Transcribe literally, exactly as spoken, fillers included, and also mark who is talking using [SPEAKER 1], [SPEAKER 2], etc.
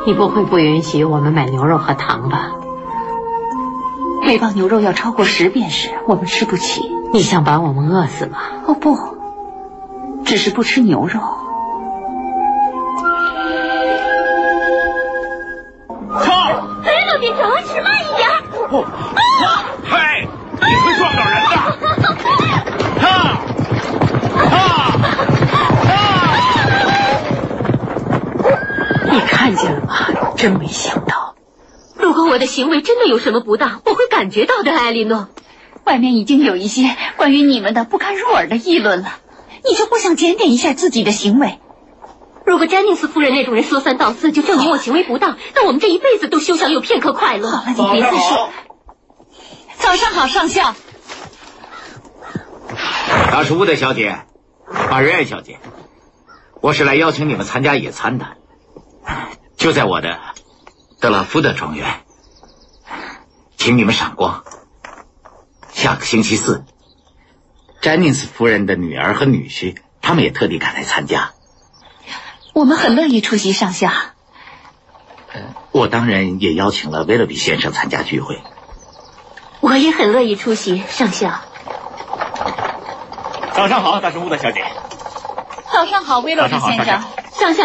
[SPEAKER 1] 你不会不允许我们买牛肉和糖吧？
[SPEAKER 2] 每磅牛肉要超过十便士，我们吃不起。
[SPEAKER 1] 你想把我们饿死吗？
[SPEAKER 2] 哦不，只是不吃牛肉。
[SPEAKER 3] 唱！
[SPEAKER 4] 哎，老店长，驶慢一点。
[SPEAKER 3] 哦，啊！嘿，你会撞到人的。唱！唱！
[SPEAKER 1] 你看见了吗？真没想到。
[SPEAKER 4] 如果我的行为真的有什么不当，我会感觉到的，艾莉诺。
[SPEAKER 2] 外面已经有一些关于你们的不堪入耳的议论了，你就不想检点一下自己的行为？
[SPEAKER 4] 如果詹宁斯夫人那种人说三道四就证明我行为不当，那我们这一辈子都休想有片刻快乐。
[SPEAKER 2] 好了，你别再说。早上好，上校。
[SPEAKER 5] 大叔的小姐，马瑞安小姐，我是来邀请你们参加野餐的，就在我的德拉夫的庄园，请你们赏光。下个星期四，詹宁斯夫人的女儿和女婿，他们也特地赶来参加。
[SPEAKER 2] 我们很乐意出席，上校。
[SPEAKER 5] 呃，我当然也邀请了威勒比先生参加聚会。
[SPEAKER 4] 我也很乐意出席，上校。
[SPEAKER 3] 早上好，大叔的小姐。
[SPEAKER 2] 早上好，威勒比先生。
[SPEAKER 4] 上校